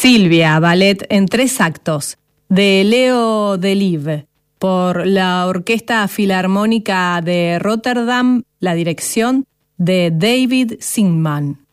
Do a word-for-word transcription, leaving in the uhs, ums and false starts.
Silvia, ballet en tres actos, de Leo Delibes, por la Orquesta Filarmónica de Rotterdam, la dirección de David Singman.